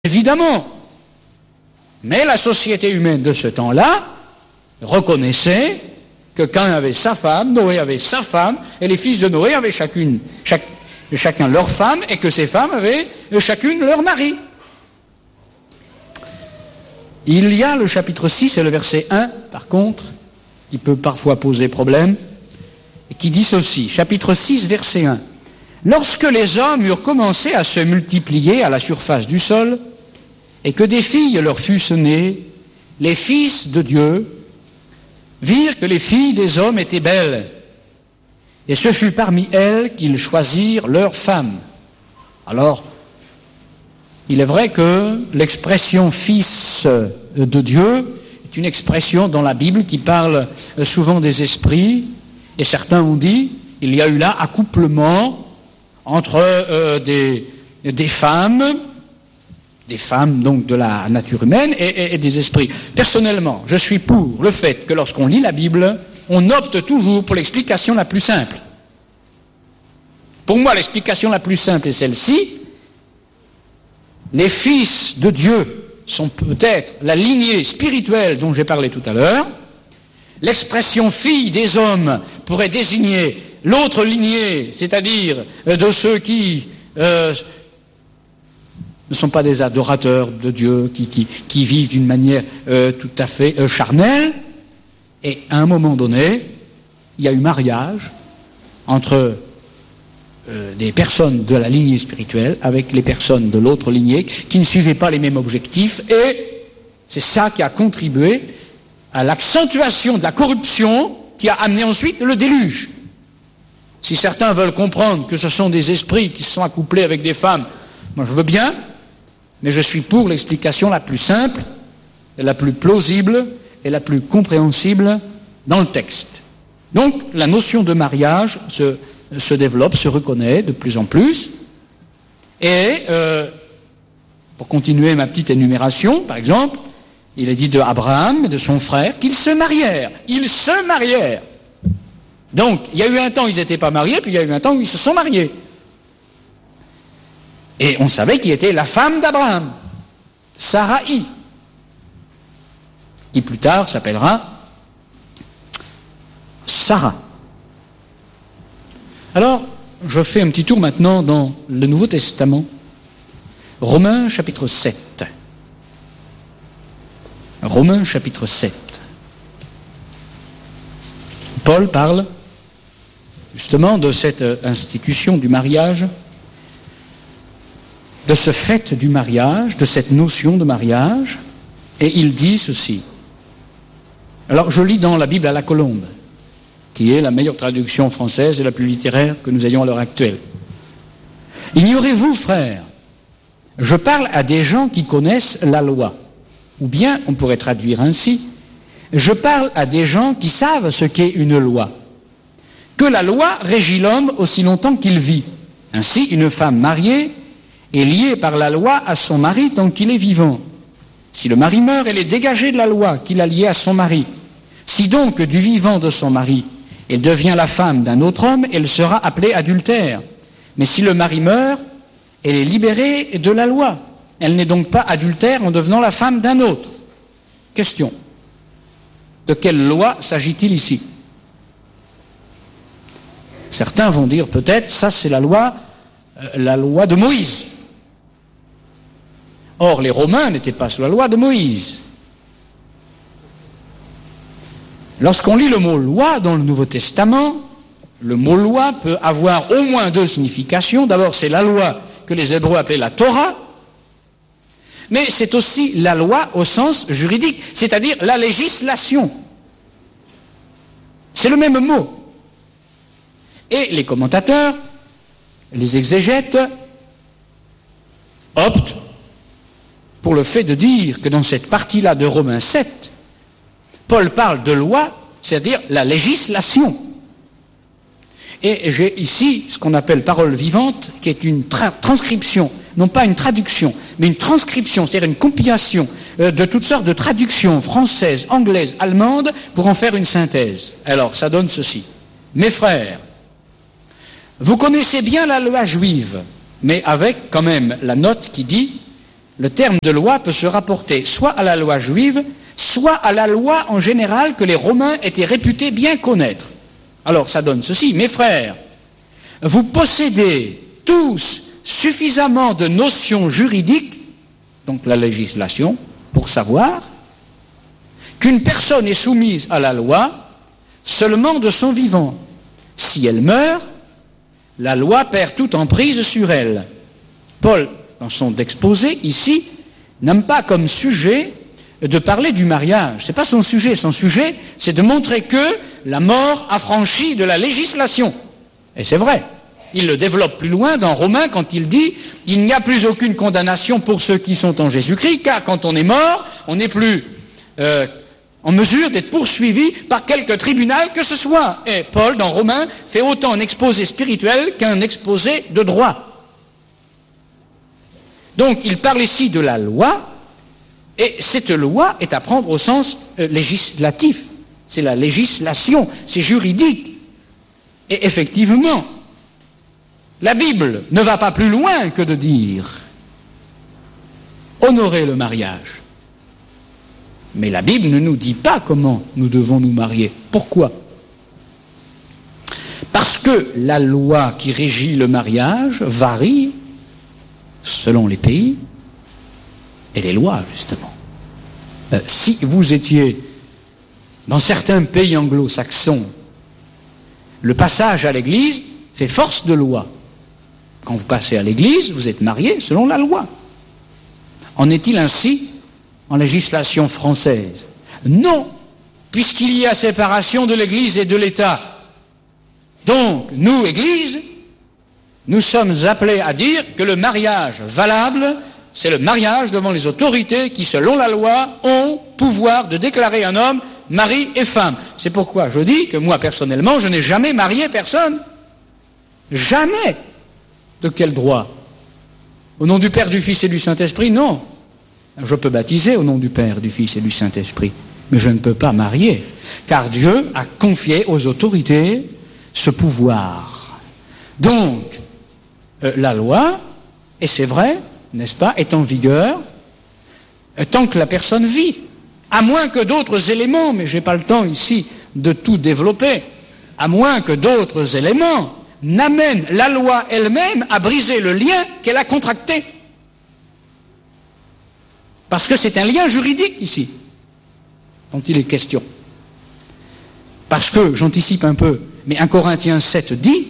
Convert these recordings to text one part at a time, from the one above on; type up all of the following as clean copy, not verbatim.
Évidemment. Mais la société humaine de ce temps-là reconnaissait que Caïn avait sa femme, Noé avait sa femme, et les fils de Noé avaient chacun leur femme, et que ces femmes avaient chacune leur mari. Il y a le chapitre 6 et le verset 1, par contre, qui peut parfois poser problème, et qui dit ceci, chapitre 6, verset 1. « Lorsque les hommes eurent commencé à se multiplier à la surface du sol, et que des filles leur fussent nées, les fils de Dieu virent que les filles des hommes étaient belles, et ce fut parmi elles qu'ils choisirent leurs femmes. » Alors, il est vrai que l'expression « fils de Dieu » est une expression dans la Bible qui parle souvent des esprits, et certains ont dit il y a eu là accouplement entre des femmes donc de la nature humaine et des esprits. Personnellement, je suis pour le fait que lorsqu'on lit la Bible, on opte toujours pour l'explication la plus simple. Pour moi, l'explication la plus simple est celle-ci. Les fils de Dieu sont peut-être la lignée spirituelle dont j'ai parlé tout à l'heure. L'expression fille des hommes pourrait désigner l'autre lignée, c'est-à-dire de ceux qui ne sont pas des adorateurs de Dieu, qui vivent d'une manière tout à fait charnelle. Et à un moment donné, il y a eu mariage entre des personnes de la lignée spirituelle avec les personnes de l'autre lignée qui ne suivaient pas les mêmes objectifs, et c'est ça qui a contribué à l'accentuation de la corruption qui a amené ensuite le déluge. Si certains veulent comprendre que ce sont des esprits qui se sont accouplés avec des femmes, moi je veux bien, mais je suis pour l'explication la plus simple, et la plus plausible et la plus compréhensible dans le texte. Donc la notion de mariage se développe, se reconnaît de plus en plus. Et pour continuer ma petite énumération, par exemple, il est dit de Abraham et de son frère qu'ils se marièrent. Ils se marièrent. Donc, il y a eu un temps où ils n'étaient pas mariés, puis il y a eu un temps où ils se sont mariés. Et on savait qui était la femme d'Abraham, Sarai, qui plus tard s'appellera Sarah. Alors, je fais un petit tour maintenant dans le Nouveau Testament. Romains chapitre 7. Romains chapitre 7. Paul parle justement de cette institution du mariage, de ce fait du mariage, de cette notion de mariage, et il dit ceci. Alors je lis dans la Bible à la Colombe, qui est la meilleure traduction française et la plus littéraire que nous ayons à l'heure actuelle. « Ignorez-vous, frères, je parle à des gens qui connaissent la loi. » Ou bien, on pourrait traduire ainsi, « Je parle à des gens qui savent ce qu'est une loi. Que la loi régit l'homme aussi longtemps qu'il vit. Ainsi, une femme mariée est liée par la loi à son mari tant qu'il est vivant. Si le mari meurt, elle est dégagée de la loi qui l'a liée à son mari. Si donc, du vivant de son mari, elle devient la femme d'un autre homme, elle sera appelée adultère. Mais si le mari meurt, elle est libérée de la loi. Elle n'est donc pas adultère en devenant la femme d'un autre. » Question. De quelle loi s'agit-il ici ? Certains vont dire peut-être, ça c'est la loi de Moïse. Or, les Romains n'étaient pas sous la loi de Moïse. Lorsqu'on lit le mot loi dans le Nouveau Testament, le mot loi peut avoir au moins deux significations. D'abord, c'est la loi que les Hébreux appelaient la Torah, mais c'est aussi la loi au sens juridique, c'est-à-dire la législation. C'est le même mot. Et les commentateurs, les exégètes, optent pour le fait de dire que dans cette partie-là de Romains 7, Paul parle de loi, c'est-à-dire la législation. Et j'ai ici ce qu'on appelle parole vivante, qui est une transcription, non pas une traduction, mais une transcription, c'est-à-dire une compilation de toutes sortes de traductions françaises, anglaises, allemandes, pour en faire une synthèse. Alors, ça donne ceci. Mes frères, vous connaissez bien la loi juive, mais avec quand même la note qui dit le terme de loi peut se rapporter soit à la loi juive, soit à la loi en général que les Romains étaient réputés bien connaître. Alors ça donne ceci: mes frères, vous possédez tous suffisamment de notions juridiques, donc la législation, pour savoir qu'une personne est soumise à la loi seulement de son vivant. Si elle meurt, la loi perd toute emprise sur elle. Paul, dans son exposé ici, n'aime pas comme sujet de parler du mariage. Ce n'est pas son sujet. Son sujet, c'est de montrer que la mort affranchit de la législation. Et c'est vrai. Il le développe plus loin dans Romains quand il dit « Il n'y a plus aucune condamnation pour ceux qui sont en Jésus-Christ, car quand on est mort, on n'est plus en mesure d'être poursuivi par quelque tribunal que ce soit. » Et Paul, dans Romains, fait autant un exposé spirituel qu'un exposé de droit. Donc, il parle ici de la loi, et cette loi est à prendre au sens législatif. C'est la législation, c'est juridique. Et effectivement, la Bible ne va pas plus loin que de dire honorer le mariage. Mais la Bible ne nous dit pas comment nous devons nous marier. Pourquoi ? Parce que la loi qui régit le mariage varie selon les pays et les lois, justement. Si vous étiez dans certains pays anglo-saxons, le passage à l'église fait force de loi. Quand vous passez à l'église, vous êtes marié selon la loi. En est-il ainsi en législation française? Non, puisqu'il y a séparation de l'église et de l'État. Donc, nous, église, nous sommes appelés à dire que le mariage valable, c'est le mariage devant les autorités qui, selon la loi, ont pouvoir de déclarer un homme mari et femme. C'est pourquoi je dis que moi, personnellement, je n'ai jamais marié personne. Jamais. De quel droit? Au nom du Père, du Fils et du Saint-Esprit? Non. Je peux baptiser au nom du Père, du Fils et du Saint-Esprit, mais je ne peux pas marier, car Dieu a confié aux autorités ce pouvoir. Donc, la loi, et c'est vrai, n'est-ce pas, est en vigueur tant que la personne vit, à moins que d'autres éléments, mais je n'ai pas le temps ici de tout développer, à moins que d'autres éléments n'amènent la loi elle-même à briser le lien qu'elle a contracté. Parce que c'est un lien juridique ici, dont il est question. Parce que, j'anticipe un peu, mais 1 Corinthiens 7 dit,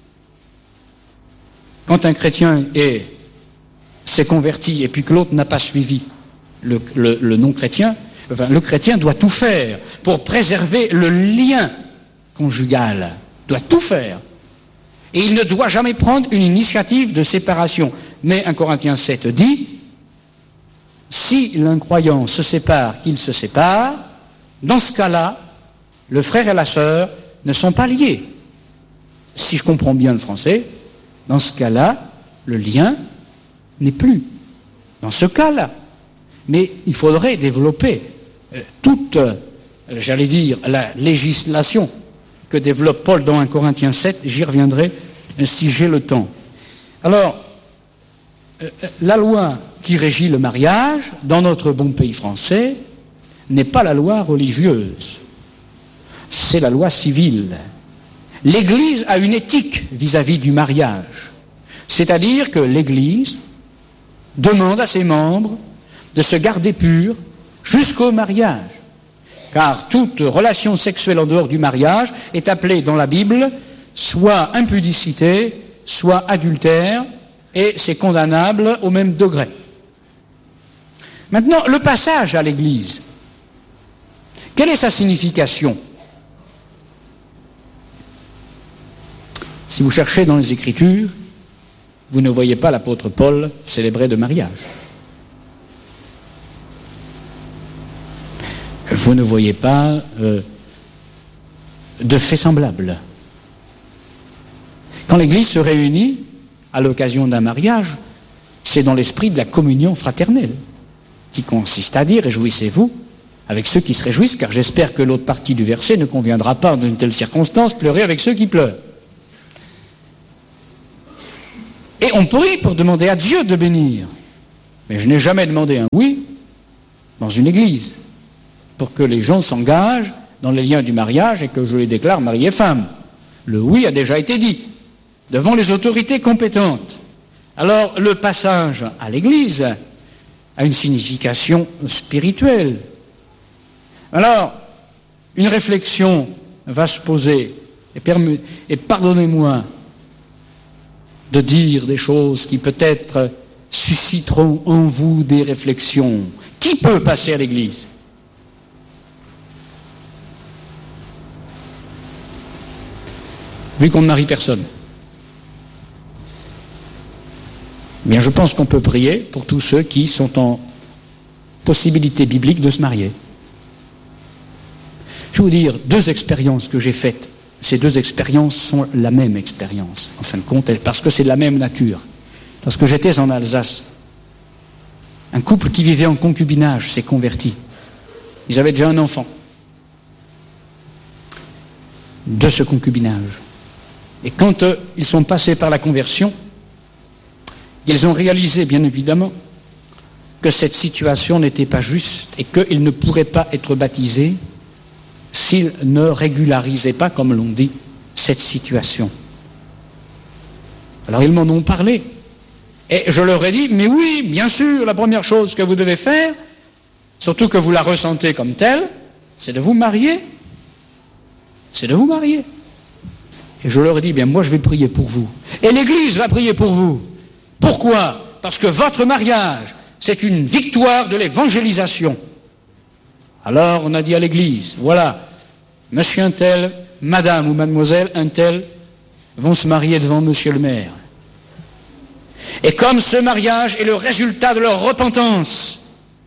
quand un chrétien s'est converti et puis que l'autre n'a pas suivi le non-chrétien, enfin, le chrétien doit tout faire pour préserver le lien conjugal, doit tout faire. Et il ne doit jamais prendre une initiative de séparation. Mais 1 Corinthiens 7 dit, si l'incroyant se sépare, qu'il se sépare, dans ce cas-là, le frère et la sœur ne sont pas liés. Si je comprends bien le français, dans ce cas-là, le lien n'est plus. Dans ce cas-là. Mais il faudrait développer toute, j'allais dire, la législation que développe Paul dans 1 Corinthiens 7, j'y reviendrai si j'ai le temps. Alors, la loi qui régit le mariage, dans notre bon pays français, n'est pas la loi religieuse, c'est la loi civile. L'Église a une éthique vis-à-vis du mariage, c'est-à-dire que l'Église demande à ses membres de se garder purs jusqu'au mariage. Car toute relation sexuelle en dehors du mariage est appelée dans la Bible soit impudicité, soit adultère, et c'est condamnable au même degré. Maintenant, le passage à l'Église, quelle est sa signification? Si vous cherchez dans les Écritures, vous ne voyez pas l'apôtre Paul célébrer de mariage. Vous ne voyez pas de fait semblable. Quand l'Église se réunit à l'occasion d'un mariage, c'est dans l'esprit de la communion fraternelle, qui consiste à dire « Réjouissez-vous avec ceux qui se réjouissent, car j'espère que l'autre partie du verset ne conviendra pas dans une telle circonstance, pleurer avec ceux qui pleurent. » Et on prie pour demander à Dieu de bénir. Mais je n'ai jamais demandé un oui dans une église pour que les gens s'engagent dans les liens du mariage et que je les déclare mari et femme. Le oui a déjà été dit devant les autorités compétentes. Alors, le passage à l'église a une signification spirituelle. Alors, une réflexion va se poser, et pardonnez-moi de dire des choses qui peut-être susciteront en vous des réflexions. Qui peut passer à l'église? Vu qu'on ne marie personne. Bien, je pense qu'on peut prier pour tous ceux qui sont en possibilité biblique de se marier. Je vais vous dire 2 expériences que j'ai faites. Ces 2 expériences sont la même expérience, en fin de compte, parce que c'est de la même nature. Lorsque j'étais en Alsace, un couple qui vivait en concubinage s'est converti. Ils avaient déjà un enfant de ce concubinage. Et quand ils sont passés par la conversion, ils ont réalisé, bien évidemment, que cette situation n'était pas juste et qu'ils ne pourraient pas être baptisés s'ils ne régularisaient pas, comme l'on dit, cette situation. Alors ils m'en ont parlé. Et je leur ai dit, mais oui, bien sûr, la première chose que vous devez faire, surtout que vous la ressentez comme telle, c'est de vous marier. C'est de vous marier. Et je leur ai dit, bien moi je vais prier pour vous. Et l'Église va prier pour vous. Pourquoi? Parce que votre mariage, c'est une victoire de l'évangélisation. Alors on a dit à l'Église, voilà, monsieur un tel, madame ou mademoiselle un tel vont se marier devant monsieur le maire. Et comme ce mariage est le résultat de leur repentance,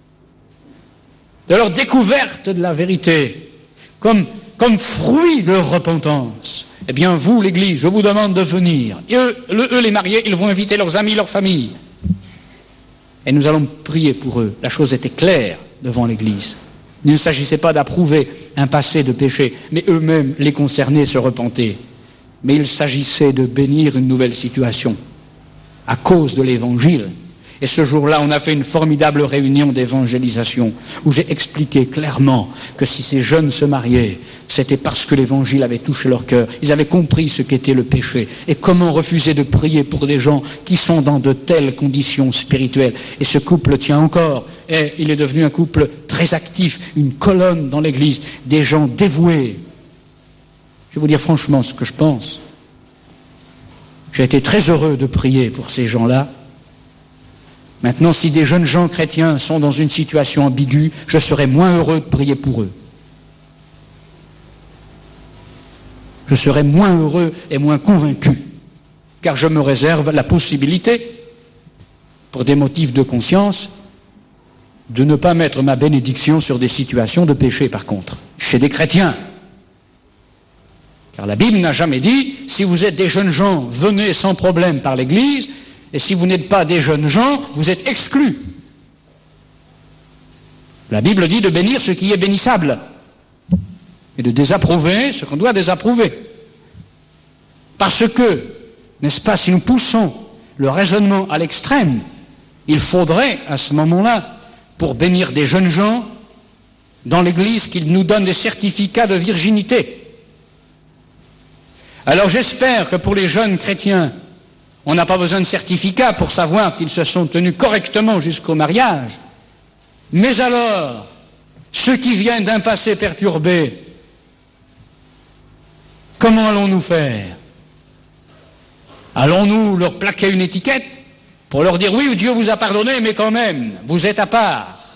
de leur découverte de la vérité, comme fruit de leur repentance, eh bien vous, l'Église, je vous demande de venir. Et eux, les mariés, ils vont inviter leurs amis, leurs familles. Et nous allons prier pour eux. La chose était claire devant l'Église. Il ne s'agissait pas d'approuver un passé de péché, mais eux-mêmes, les concernés, se repentaient. Mais il s'agissait de bénir une nouvelle situation à cause de l'Évangile. Et ce jour-là, on a fait une formidable réunion d'évangélisation où j'ai expliqué clairement que si ces jeunes se mariaient, c'était parce que l'Évangile avait touché leur cœur. Ils avaient compris ce qu'était le péché. Et comment refuser de prier pour des gens qui sont dans de telles conditions spirituelles. Et ce couple tient encore. Et il est devenu un couple très actif, une colonne dans l'Église, des gens dévoués. Je vais vous dire franchement ce que je pense. J'ai été très heureux de prier pour ces gens-là. Maintenant, si des jeunes gens chrétiens sont dans une situation ambiguë, je serai moins heureux de prier pour eux. Je serai moins heureux et moins convaincu, car je me réserve la possibilité, pour des motifs de conscience, de ne pas mettre ma bénédiction sur des situations de péché, par contre, chez des chrétiens. Car la Bible n'a jamais dit, si vous êtes des jeunes gens, venez sans problème par l'Église, et si vous n'êtes pas des jeunes gens, vous êtes exclus. La Bible dit de bénir ce qui est bénissable et de désapprouver ce qu'on doit désapprouver. Parce que, n'est-ce pas, si nous poussons le raisonnement à l'extrême, il faudrait, à ce moment-là, pour bénir des jeunes gens, dans l'Église, qu'ils nous donnent des certificats de virginité. Alors j'espère que pour les jeunes chrétiens, on n'a pas besoin de certificat pour savoir qu'ils se sont tenus correctement jusqu'au mariage. Mais alors, ceux qui viennent d'un passé perturbé, comment allons-nous faire? Allons-nous leur plaquer une étiquette pour leur dire oui, Dieu vous a pardonné, mais quand même, vous êtes à part?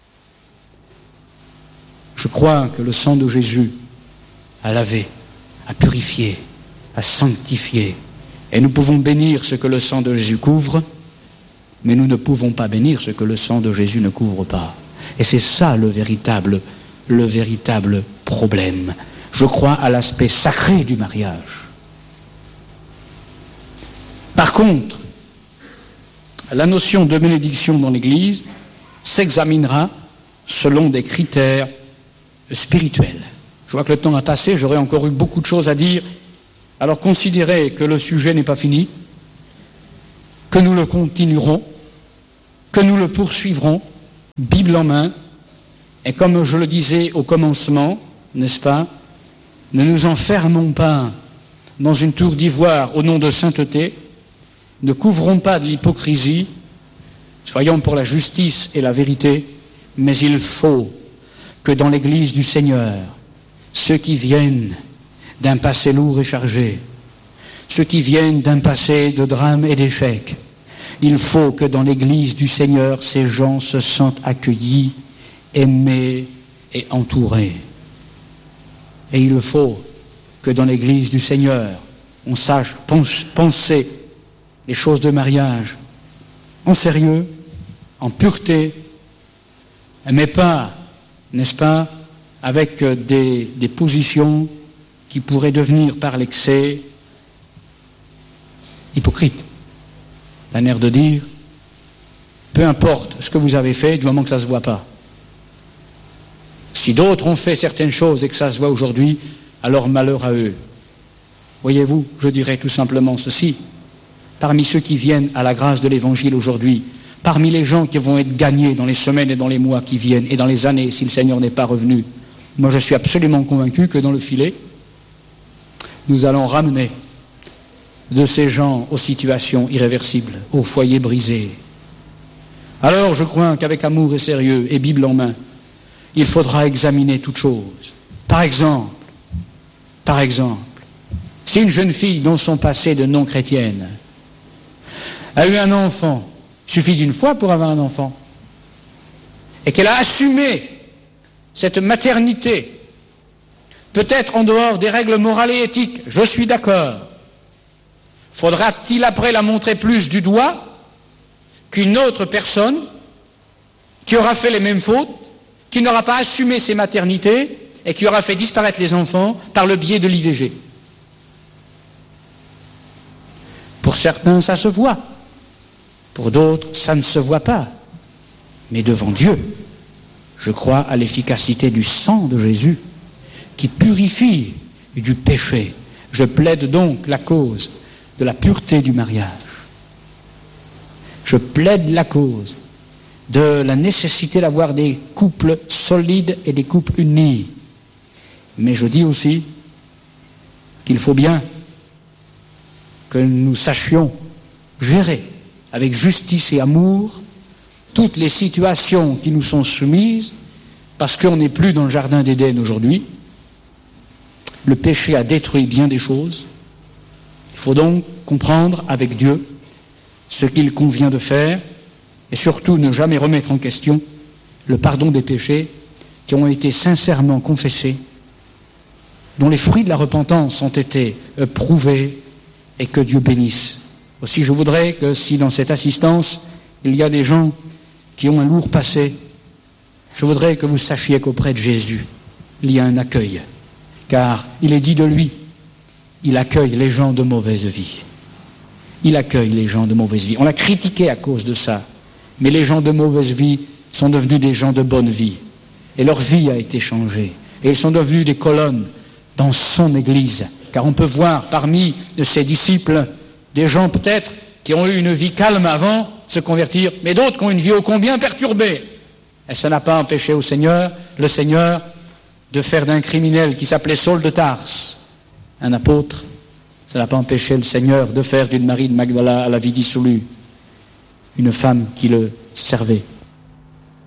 Je crois que le sang de Jésus a lavé, a purifié, a sanctifié. Et nous pouvons bénir ce que le sang de Jésus couvre, mais nous ne pouvons pas bénir ce que le sang de Jésus ne couvre pas. Et c'est ça le véritable problème. Je crois à l'aspect sacré du mariage. Par contre, la notion de bénédiction dans l'Église s'examinera selon des critères spirituels. Je vois que le temps a passé, j'aurais encore eu beaucoup de choses à dire. Alors considérez que le sujet n'est pas fini, que nous le continuerons, que nous le poursuivrons, Bible en main, et comme je le disais au commencement, n'est-ce pas, ne nous enfermons pas dans une tour d'ivoire au nom de sainteté, ne couvrons pas de l'hypocrisie, soyons pour la justice et la vérité, mais il faut que dans l'Église du Seigneur, ceux qui viennent d'un passé lourd et chargé, ceux qui viennent d'un passé de drames et d'échecs, il faut que dans l'Église du Seigneur, ces gens se sentent accueillis, aimés et entourés. Et il faut que dans l'Église du Seigneur, on sache penser les choses de mariage en sérieux, en pureté, mais pas, n'est-ce pas, avec des positions qui pourraient devenir par l'excès hypocrites. Un air de dire, peu importe ce que vous avez fait, du moment que ça ne se voit pas. Si d'autres ont fait certaines choses et que ça se voit aujourd'hui, alors malheur à eux. Voyez-vous, je dirais tout simplement ceci. Parmi ceux qui viennent à la grâce de l'Évangile aujourd'hui, parmi les gens qui vont être gagnés dans les semaines et dans les mois qui viennent et dans les années si le Seigneur n'est pas revenu, moi je suis absolument convaincu que dans le filet, nous allons ramener de ces gens aux situations irréversibles, aux foyers brisés. Alors je crois qu'avec amour et sérieux et Bible en main, il faudra examiner toutes choses. Par exemple, si une jeune fille dont son passé de non-chrétienne a eu un enfant, il suffit d'une fois pour avoir un enfant, et qu'elle a assumé cette maternité, peut-être en dehors des règles morales et éthiques, je suis d'accord. Faudra-t-il après la montrer plus du doigt qu'une autre personne qui aura fait les mêmes fautes, qui n'aura pas assumé ses maternités et qui aura fait disparaître les enfants par le biais de l'IVG? Pour certains, ça se voit. Pour d'autres, ça ne se voit pas. Mais devant Dieu, je crois à l'efficacité du sang de Jésus qui purifie du péché. Je plaide donc la cause de la pureté du mariage. Je plaide la cause de la nécessité d'avoir des couples solides et des couples unis. Mais je dis aussi qu'il faut bien que nous sachions gérer avec justice et amour toutes les situations qui nous sont soumises, parce qu'on n'est plus dans le jardin d'Éden aujourd'hui. Le péché a détruit bien des choses. Il faut donc comprendre avec Dieu ce qu'il convient de faire et surtout ne jamais remettre en question le pardon des péchés qui ont été sincèrement confessés, dont les fruits de la repentance ont été prouvés, et que Dieu bénisse. Aussi, je voudrais que si dans cette assistance, il y a des gens qui ont un lourd passé, je voudrais que vous sachiez qu'auprès de Jésus, il y a un accueil, car il est dit de lui, il accueille les gens de mauvaise vie. Il accueille les gens de mauvaise vie. On l'a critiqué à cause de ça, mais les gens de mauvaise vie sont devenus des gens de bonne vie, et leur vie a été changée, et ils sont devenus des colonnes dans son Église, car on peut voir parmi de ses disciples des gens peut-être qui ont eu une vie calme avant de se convertir, mais d'autres qui ont une vie ô combien perturbée. Et ça n'a pas empêché le Seigneur, de faire d'un criminel qui s'appelait Saul de Tarse un apôtre. Ça n'a pas empêché le Seigneur de faire d'une Marie de Magdala à la vie dissolue une femme qui le servait.